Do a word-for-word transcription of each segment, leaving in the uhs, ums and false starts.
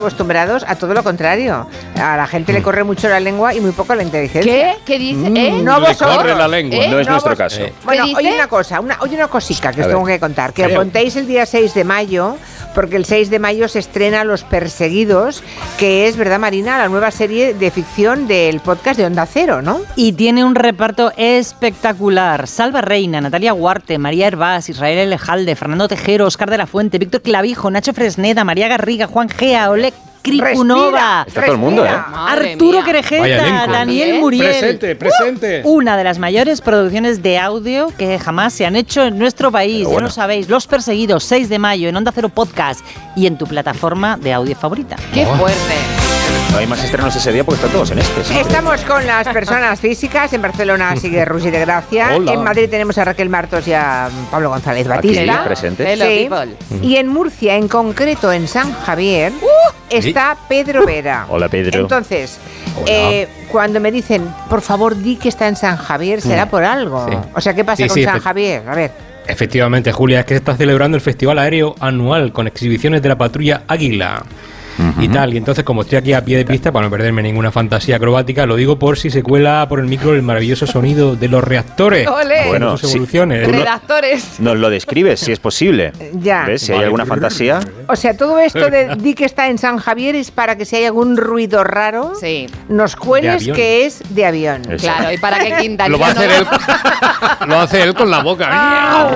acostumbrados a todo lo contrario. A la gente le corre mucho la lengua y muy poco la inteligencia. ¿Qué? ¿Qué dice? Mm, ¿Eh? No vosotros. corre la lengua. ¿Eh? No es No nuestro vos- caso. Eh. Bueno, ¿Qué oye dice? una cosa, una, oye una cosita que A os ver. tengo que contar. Que Creo. apuntéis el día seis de mayo, porque el seis de mayo se estrena Los Perseguidos, que es, ¿verdad, Marina? La nueva serie de ficción del podcast de Onda Cero, ¿no? Y tiene un reparto espectacular. Salva Reina, Natalia Huarte, María Hervás, Israel Elejalde, Fernando Tejero, Óscar de la Fuente, Víctor Clavijo, Nacho Fresneda, María Garriga, Juan Gea, Oleg Kripunova, Está todo el mundo, respira. ¿eh? Madre Arturo mía. Vaya Querejeta, elenco. Daniel ¿Eh? Muriel. Presente, presente. Una de las mayores producciones de audio que jamás se han hecho en nuestro país. Pero Ya bueno. lo sabéis. Los Perseguidos, seis de mayo, en Onda Cero Podcast y en tu plataforma de audio favorita. ¡Qué Oh. fuerte! No hay más estrenos ese día porque están todos en este. siempre. Estamos con las personas físicas. En Barcelona sigue Rusi de Gracia. Hola. En Madrid tenemos a Raquel Martos y a Pablo González Aquí, Batista. presente. Hello, Sí. people. Y en Murcia, en concreto en San Javier, está Pedro Vera. Hola, Pedro. Entonces, Hola. eh, cuando me dicen, por favor, di que está en San Javier, será por algo. Sí. O sea, ¿qué pasa Sí, con sí, San efe- Javier? A ver. Efectivamente, Julia, es que se está celebrando el Festival Aéreo Anual con exhibiciones de la patrulla Águila. Y tal, y entonces como estoy aquí a pie de pista para no perderme ninguna fantasía acrobática, lo digo por si se cuela por el micro el maravilloso sonido de los reactores. ¡Ole! Bueno, sus sí. evoluciones. Tú lo- Redactores. Nos lo describes, si es posible. Ya. ¿Ves? Si hay Vale. alguna fantasía. O sea, todo esto de di que está en San Javier es para que si hay algún ruido raro, Sí, nos De cueles avión. que es de avión. Es- claro. Y para que Quintanilla Lo va a hacer no- él. Lo hace él con la boca.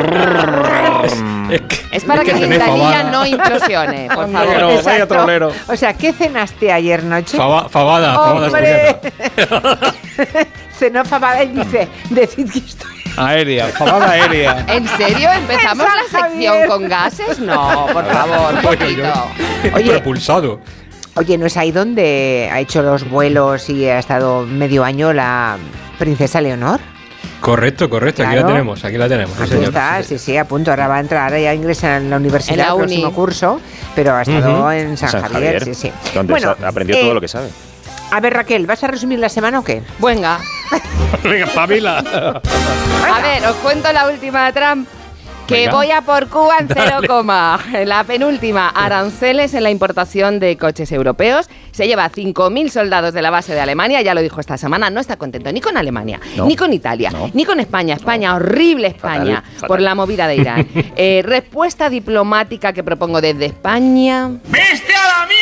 es que, Es para que, que tener Quintanilla fabada. no implosione, por favor. Pero vaya Exacto. trolero. O sea, ¿qué cenaste ayer noche? Faba- fabada, fabada ¡Hombre! asturiana. Cenó fabada y dice, decid que estoy... Aérea, fabada aérea. ¿En serio? ¿Empezamos San la sección Javier. con gases? No, por favor, un poquito. Oye. Propulsado. Oye, ¿no es ahí donde ha hecho los vuelos y ha estado medio año la princesa Leonor? Correcto, correcto, aquí Claro. la tenemos, aquí la tenemos. sí, Aquí señor. está, sí, sí, a punto. Ahora va a entrar, ahora ya ingresa en la universidad En la el uni. próximo curso, pero ha estado Ujú. en San, San Javier, Javier, sí, sí. donde Bueno, sa- aprendió eh, todo lo que sabe. A ver, Raquel, ¿vas a resumir la semana o qué? Venga. Venga, Pamela. A ver, os cuento la última Trump. Que Venga. voy a por Cuba en cero coma. La penúltima, aranceles en la importación de coches europeos. Se lleva cinco mil soldados de la base de Alemania, ya lo dijo esta semana, no está contento ni con Alemania, No. ni con Italia, No. ni con España. España, horrible España, Fatal, fatal. por la movida de Irán. Eh, respuesta diplomática que propongo desde España. ¡Viste a la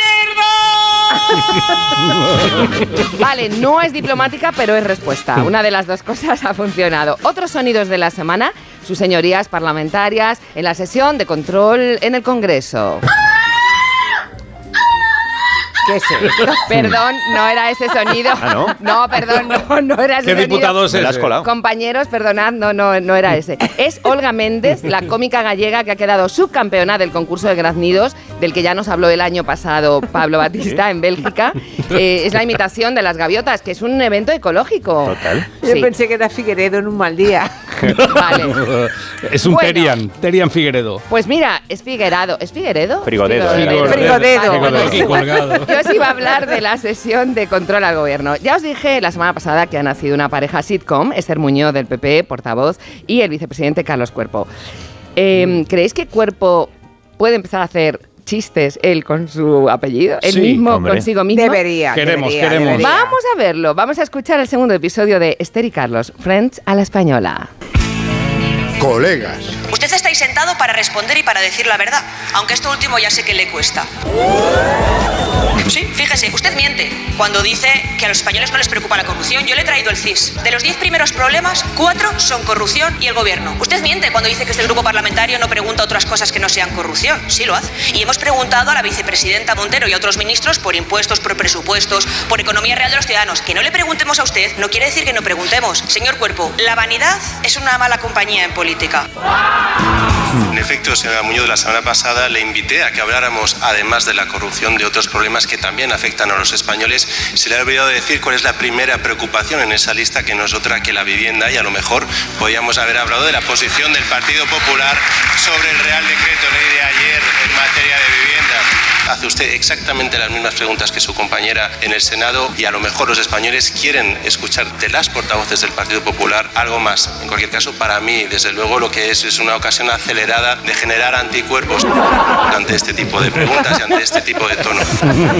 mierda! Vale, no es diplomática, pero es respuesta. Una de las dos cosas ha funcionado. Otros sonidos de la semana, sus señorías parlamentarias en la sesión de control en el Congreso. ¿Qué es esto? Perdón, no era ese sonido. ¿Ah, no? No, perdón, no, no era ese ¿Qué sonido. diputado es Me la has ese? colado. Compañeros, perdonad, no, no, no era ese. Es Olga Méndez, la cómica gallega que ha quedado subcampeona del concurso de graznidos, del que ya nos habló el año pasado Pablo Batista en Bélgica. Eh, es la imitación de las gaviotas, que es un evento ecológico. Total. Yo Sí. pensé que era Figueredo en un mal día. Vale. Es un Bueno. Terian, Terian Figueredo. Pues mira, es Figuerado, es Figueredo. Frigodedo, Frigodedo. era. Frigodedo. Vale, bueno, Frigodedo, aquí colgado. Yo os iba a hablar de la sesión de control al gobierno. Ya os dije la semana pasada que ha nacido una pareja sitcom, Esther Muñoz del P P, portavoz, y el vicepresidente Carlos Cuerpo. Eh, ¿Creéis que Cuerpo puede empezar a hacer chistes él con su apellido? Él Sí, mismo, hombre. consigo mismo. Debería, Queremos, debería, queremos. debería. Vamos a verlo. Vamos a escuchar el segundo episodio de Esther y Carlos, Friends a la española. Colegas. Usted está ahí sentado para responder y para decir la verdad, aunque esto último ya sé que le cuesta. Sí, fíjese, usted miente cuando dice que a los españoles no les preocupa la corrupción. Yo le he traído el C I S. De los diez primeros problemas, cuatro son corrupción y el gobierno. Usted miente cuando dice que este grupo parlamentario no pregunta otras cosas que no sean corrupción. Sí lo hace. Y hemos preguntado a la vicepresidenta Montero y a otros ministros por impuestos, por presupuestos, por economía real de los ciudadanos. Que no le preguntemos a usted no quiere decir que no preguntemos. Señor Cuerpo, la vanidad es una mala compañía en política. En efecto, señora Muñoz, la semana pasada le invité a que habláramos, además de la corrupción, de otros problemas que también afectan a los españoles. Se le ha olvidado decir cuál es la primera preocupación en esa lista, que no es otra que la vivienda, y a lo mejor podíamos haber hablado de la posición del Partido Popular sobre el Real Decreto Ley de ayer en materia de vivienda. Hace usted exactamente las mismas preguntas que su compañera en el Senado, y a lo mejor los españoles quieren escuchar de las portavoces del Partido Popular algo más. En cualquier caso, para mí, desde luego, lo que es es una ocasión acelerada de generar anticuerpos ante este tipo de preguntas y ante este tipo de tono.